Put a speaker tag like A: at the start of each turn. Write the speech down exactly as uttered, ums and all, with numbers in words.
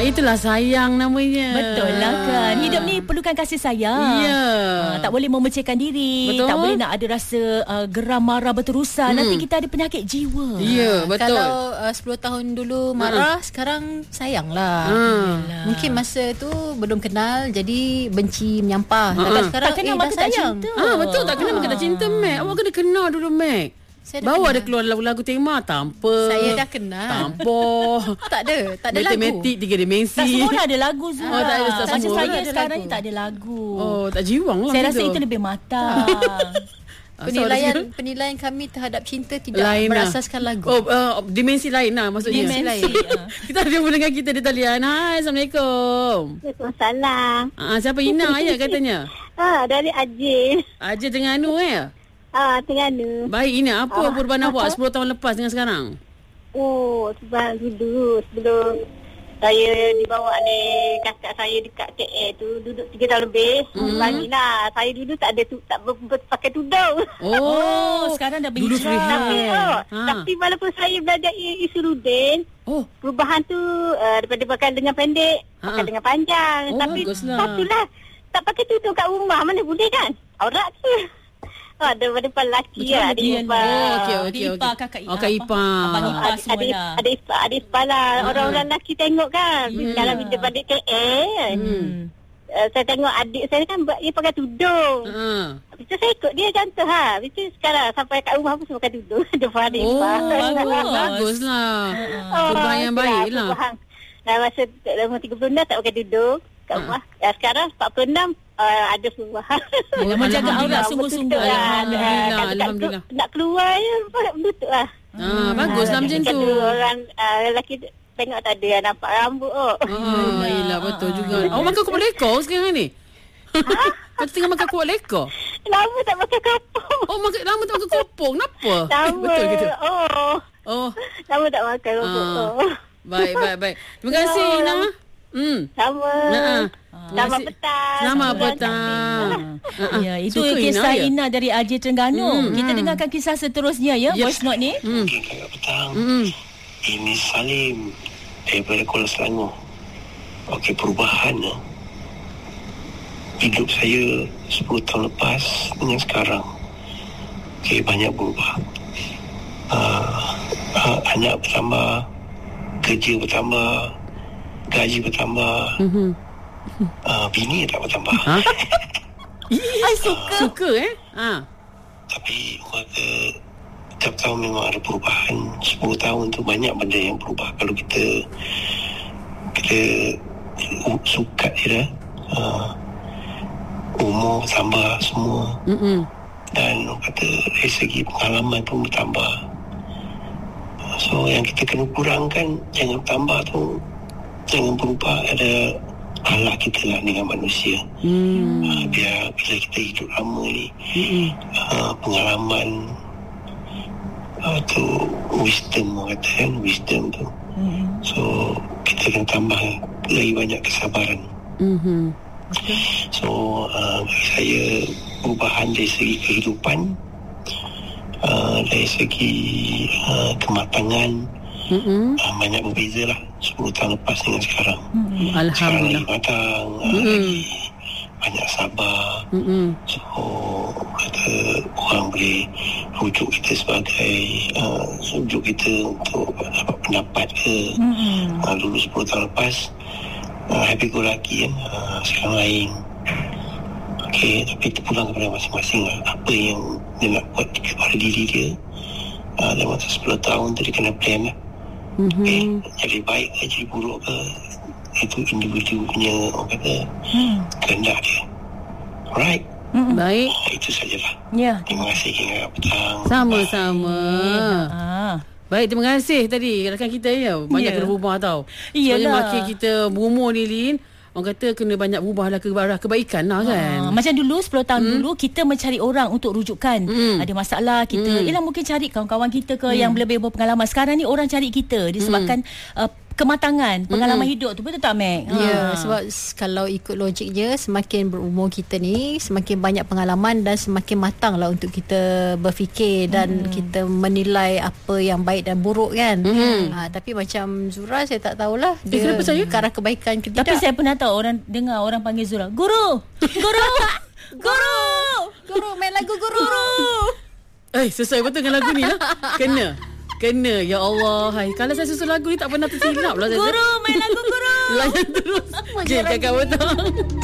A: itulah sayang namanya.
B: Betul lah kan. Hidup ni perlukan kasih sayang.
A: Ya.
B: Ha, tak boleh memecahkan diri.
A: Betul.
B: Tak boleh nak ada rasa uh, geram marah berterusan. Hmm. Nanti kita ada penyakit jiwa.
A: Ya, betul.
C: Kalau uh, sepuluh tahun dulu marah, hmm. sekarang sayang lah.
A: Hmm.
C: Mungkin masa tu belum kenal, jadi benci menyampah.
A: Hmm.
C: Tapi sekarang
B: tak kenal
C: eh,
B: maka
C: dah
B: tak
C: sayang.
B: cinta.
A: Ah, betul, tak kenal maka tak cinta, Mac. Awak kena kenal dulu, Mac. Bawa ada keluar lagu-lagu tema tanpa.
C: Saya dah kenal.
A: Tanpa.
C: tak ada, tak ada lagu.
A: Matematik tiga dimensi.
B: Tak semua orang ada lagu Zura.
A: Oh, tak ada, tak
B: Macam
A: semua
B: saya
A: orang ada
B: sekarang
C: lagu.
B: ni tak ada lagu.
A: Oh, tak jiwang lah.
B: Saya
A: macam
B: rasa
A: tu.
B: itu lebih matang.
C: Penilaian penilaian kami terhadap cinta tidak
A: Lain
C: berasaskan
A: lah.
C: lagu.
A: Oh, uh, dimensi lain lah maksudnya.
B: Dimensi lain.
A: Kita ada pendengar kita di talian. Hai, Assalamualaikum.
D: Waalaikumsalam.
A: Ah, siapa Ina ayat katanya?
D: Ah, dari Aceh.
A: Aja Terengganu eh.
D: Ah, Terengganu.
A: Baik Ina, apa
D: Ah.
A: perubahan awak sepuluh tahun lepas dengan sekarang?
D: Oh, sebab dulu sebelum saya dibawa oleh kakak saya dekat K L tu, duduk tiga tahun lebih. Hmm. Bagilah, saya dulu tak ada tu, tak ber, ber, pakai tudung.
B: Oh, sekarang dah
A: dulu
B: berhijrah.
A: free
D: Tapi, oh,
A: Ha.
D: tapi walaupun saya belajar Isurudin,
A: Oh,
D: perubahan tu uh, daripada pakai dengan pendek,
A: Ha.
D: pakai dengan panjang.
A: Oh,
D: tapi
A: baguslah.
D: satulah, tak pakai tudung kat rumah, mana boleh kan? Aurat tu. Oh, daripada lelaki
B: Macam
D: lah.
B: mana
D: Adik
B: dia
D: ipar.
A: Oh, okey,
B: Adik
A: okey,
B: ipar,
A: okey.
B: kakak ipar.
A: Oh, kakak ipar.
B: Abang ipar
D: Adik,
B: semua
D: adik,
B: lah.
D: adik ipar, adik ipar lah.
A: Hmm.
D: Orang-orang lelaki tengok kan.
A: Hmm.
D: Kalau bila balik K L,
B: Hmm.
D: uh, saya tengok adik saya kan dia pakai tudung.
A: ha.
D: Habis tu saya ikut dia contoh ha. Habis tu sekarang sampai kat rumah pun saya pakai tudung. Depan adik
A: Oh,
D: ipar.
A: bagus. Baguslah. Perubahan yang baik lah.
D: Dah masa umur tiga puluh enam tak pakai tudung kat rumah. Uh, sekarang empat puluh enam uh, ada perubahan.
B: Yang menjaga aurat sungguh-sungguh.
A: Alhamdulillah,
D: Kalau
A: Alhamdulillah.
D: Nak, nak keluar je menutup lah.
A: Ah, baguslah macam tu.
D: Kalau orang uh, lelaki tengok tak ada nampak rambut oh.
A: Ah, yelah betul juga. Awak makan kuat leka sekarang ni? Kau tengah makan kuat leka?
D: Lama tak pakai kapur.
A: Oh, makan lama tak makan kopong. Kenapa?
D: Lama.
A: Betul gitu.
D: Oh.
A: Oh,
D: Lama tak makan kapur.
A: Ah.
D: Oh.
A: baik, baik, baik. Terima kasih,
D: Oh,
A: Ina.
D: lama.
A: Hmm.
D: Sama.
A: Nah,
D: Selamat petang.
A: Selamat
D: Bulan
A: petang.
B: Ah, ya, itu
A: Suka
B: kisah
A: Ina, ya?
B: Ina dari Aceh Terengganu.
A: Hmm.
B: Kita dengarkan kisah seterusnya ya,
A: Yes.
B: voice note ni.
A: Hmm.
E: Okey, kakak petang.
A: Hmm.
E: Ini Salim daripada Kuala Selangor. Okey, perubahan eh. hidup saya sepuluh tahun lepas dengan sekarang. Okey, banyak berubah. Uh, uh, anak bertambah, kerja bertambah, gaji bertambah.
A: Mhm.
E: Uh, bini tak bertambah.
A: Ha?
B: Ai suka.
A: Suka eh? Ha.
E: Tapi orang kata setiap tahun memang ada perubahan. Sepuluh tahun tu banyak benda yang berubah. Kalau kita kita uh, sukat je dah, uh, umur tambah semua.
A: Mm-mm.
E: Dan orang kata dari segi pengalaman pun bertambah. Uh, so yang kita kena kurangkan, jangan bertambah tu, jangan berubah. Ada akhlak kita lah dengan manusia.
A: Hmm.
E: uh, Biar bila kita hidup lama ni,
A: Mm-mm.
E: uh, pengalaman uh, tu wisdom orang kata kan, wisdom tu.
B: Hmm.
E: So kita kena tambah lagi banyak kesabaran.
A: Mhm.
E: So uh, bagi saya perubahan dari segi kehidupan, uh, dari segi uh, kematangan,
A: Mm-mm.
E: uh, banyak berbeza lah sepuluh tahun lepas dengan sekarang. Sekarang lagi
A: Alhamdulillah.
E: matang, uh,
A: Mm-mm.
E: lagi banyak sabar.
A: Mm-mm.
E: So kata orang boleh rujuk kita sebagai uh, rujuk kita untuk dapat pendapat ke.
B: Hmm.
E: uh, Dulu sepuluh tahun lepas uh, happy go lucky kan, uh, sekarang lain. Okay, tapi terpulang kepada masing-masing lah. Apa yang dia nak buat kepada diri dia uh, dalam masa sepuluh tahun tu dia kena plan lah. Okay,
A: Mhm.
E: jadi baik ke jadi buruk ke, itu individu punya orang kata
B: Hmm.
E: kehendak dia. Alright.
A: Baik.
E: Oh, itu sajalah.
B: Ya.
E: Terima kasih hingga petang.
A: Sama-sama.
B: Ah.
A: Baik, terima kasih tadi rakan kita ya. Banyak
B: Ya.
A: kena berubah tau.
B: Iyalah.
A: Sebenarnya makin kita berumur ni, Lin, orang kata kena banyak berubah lah ke arah kebaikan lah kan.
B: Ah, macam dulu sepuluh tahun hmm. dulu kita mencari orang untuk rujukan.
A: Hmm.
B: Ada masalah kita,
A: Hmm.
B: ialah mungkin cari kawan-kawan kita ke hmm. yang lebih berpengalaman. Sekarang ni orang cari kita disebabkan hmm. uh, kematangan pengalaman mm-hmm. hidup tu, betul tak Mac?
C: Ya,
B: ha.
C: sebab kalau ikut logiknya, semakin berumur kita ni, semakin banyak pengalaman dan semakin matang lah untuk kita berfikir dan mm. kita menilai apa yang baik dan buruk kan. Mm. Ha, tapi macam Zura, saya tak tahulah dia, dia percaya ke arah kebaikan ke tidak.
B: Tapi saya pernah tahu orang dengar orang panggil Zura, Guru, Guru, Guru,
C: Guru, main lagu Guru.
A: Eh, sesuai betul dengan lagu ni lah. Kena. Kena. Ya Allah. Hai. Kalau saya susun lagu ni tak pernah tersilap lah.
B: Guru, main lagu Guru.
A: Layan terus. Je, kakak betul.